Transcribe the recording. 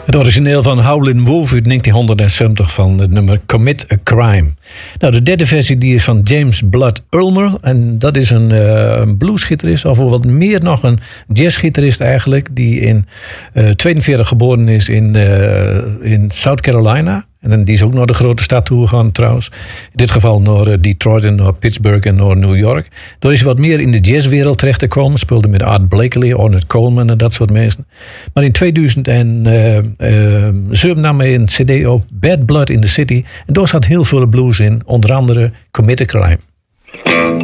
Het origineel van Howlin' Wolf uit 1970 van het nummer Commit a Crime. Nou, de derde versie die is van James Blood Ulmer. En dat is een bluesgitarist, of wat meer nog een jazzgitarist eigenlijk. Die in 42 geboren is in South Carolina. En die is ook naar de grote stad toe gegaan trouwens. In dit geval naar Detroit en naar Pittsburgh en naar New York. Daar is hij wat meer in de jazzwereld terecht te komen. Speelde met Art Blakey, Ornette Coleman en dat soort mensen. Maar in 2007 nam hij een cd op, Bad Blood in the City. En daar zat heel veel blues in. Onder andere Commit a Crime.